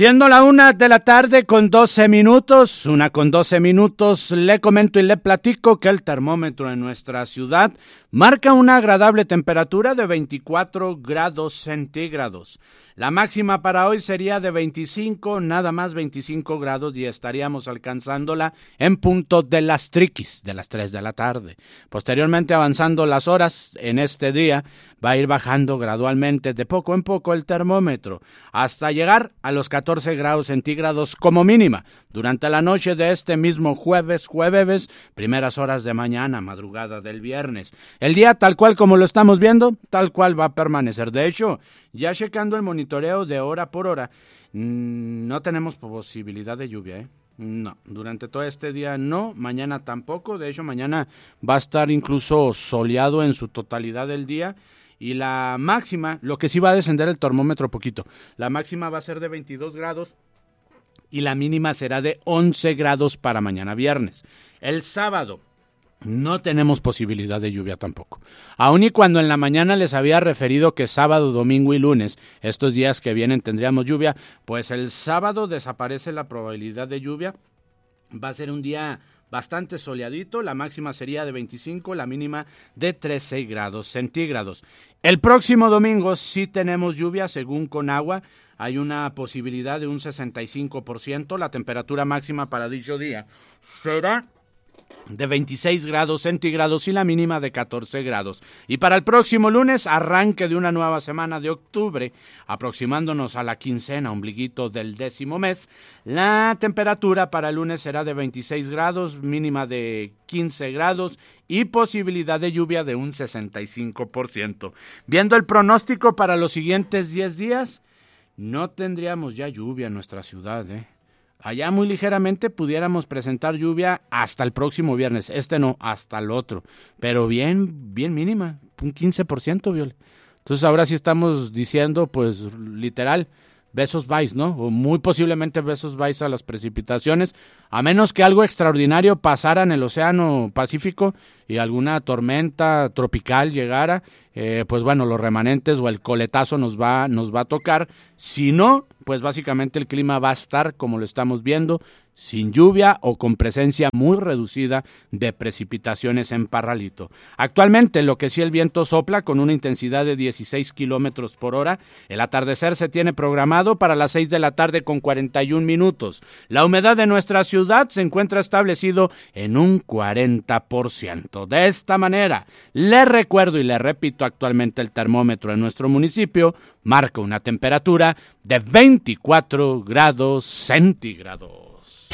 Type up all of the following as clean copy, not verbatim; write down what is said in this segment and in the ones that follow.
Siendo la 1:12 con 12 minutos, 1:12, le comento y le platico que el termómetro en nuestra ciudad marca una agradable temperatura de 24 grados centígrados. La máxima para hoy sería de 25, nada más 25 grados y estaríamos alcanzándola en punto de las triquis, de las 3 de la tarde. Posteriormente, avanzando las horas en este día, va a ir bajando gradualmente de poco en poco el termómetro hasta llegar a los 14 grados centígrados como mínima durante la noche de este mismo jueves, primeras horas de mañana, madrugada del viernes. El día tal cual como lo estamos viendo, tal cual va a permanecer. De hecho, ya checando el monitoreo de hora por hora, no tenemos posibilidad de lluvia, No, durante todo este día no, mañana tampoco. De hecho, mañana va a estar incluso soleado en su totalidad del día. Y la máxima, lo que sí va a descender el termómetro poquito, la máxima va a ser de 22 grados y la mínima será de 11 grados para mañana viernes. El sábado no tenemos posibilidad de lluvia tampoco. Aun y cuando en la mañana les había referido que sábado, domingo y lunes, estos días que vienen tendríamos lluvia, pues el sábado desaparece la probabilidad de lluvia. Va a ser un día bastante soleadito, la máxima sería de 25, la mínima de 13 grados centígrados. El próximo domingo sí tenemos lluvia, según Conagua, hay una posibilidad de un 65%, la temperatura máxima para dicho día será de 26 grados centígrados y la mínima de 14 grados. Y para el próximo lunes, arranque de una nueva semana de octubre, aproximándonos a la quincena, ombliguito del 10º mes, la temperatura para el lunes será de 26 grados, mínima de 15 grados y posibilidad de lluvia de un 65%. Viendo el pronóstico para los siguientes 10 días, no tendríamos ya lluvia en nuestra ciudad, Allá muy ligeramente pudiéramos presentar lluvia hasta el próximo viernes. No, hasta el otro. Pero bien mínima, un 15%, Viole. Entonces ahora sí estamos diciendo, pues literal, besos bye, ¿no? O muy posiblemente besos bye a las precipitaciones, a menos que algo extraordinario pasara en el Océano Pacífico y alguna tormenta tropical llegara, pues bueno, los remanentes o el coletazo nos va a tocar. Si no, pues básicamente el clima va a estar como lo estamos viendo, sin lluvia o con presencia muy reducida de precipitaciones en Parralito. Actualmente, lo que sí, el viento sopla con una intensidad de 16 kilómetros por hora. El atardecer se tiene programado para las 6 de la tarde con 41 minutos. La humedad de nuestra ciudad se encuentra establecido en un 40%. De esta manera, le recuerdo y le repito, actualmente el termómetro en nuestro municipio marca una temperatura de 24 grados centígrados.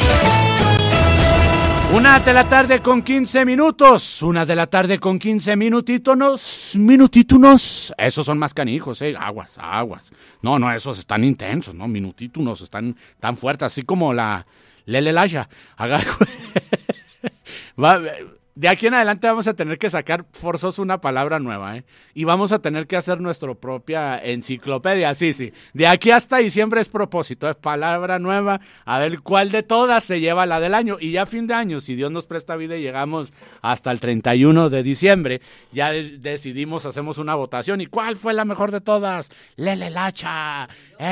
1:15 con 15 minutos. 1:15 con 15 minutitunos. Esos son más canijos, aguas. No, esos están intensos, no, minutitunos, están tan fuertes, así como la Lele Lasha. De aquí en adelante vamos a tener que sacar forzoso una palabra nueva, y vamos a tener que hacer nuestra propia enciclopedia, sí. De aquí hasta diciembre es propósito, es palabra nueva, a ver cuál de todas se lleva la del año. Y ya a fin de año, si Dios nos presta vida y llegamos hasta el 31 de diciembre, ya decidimos, hacemos una votación. ¿Y cuál fue la mejor de todas? Lele Lacha.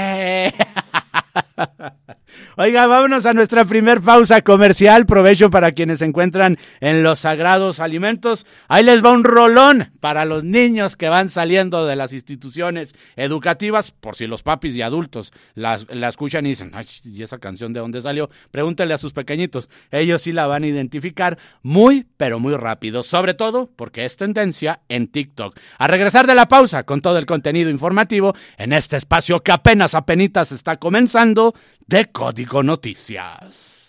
Oiga, vámonos a nuestra primer pausa comercial. Provecho para quienes se encuentran en los sagrados alimentos. Ahí les va un rolón para los niños que van saliendo de las instituciones educativas, por si los papis y adultos la escuchan y dicen, ay, ¿y esa canción de dónde salió? Pregúntenle a sus pequeñitos, ellos sí la van a identificar muy, pero muy rápido, sobre todo porque es tendencia en TikTok. A regresar de la pausa con todo el contenido informativo en este espacio que apenitas está comenzando de Código Noticias.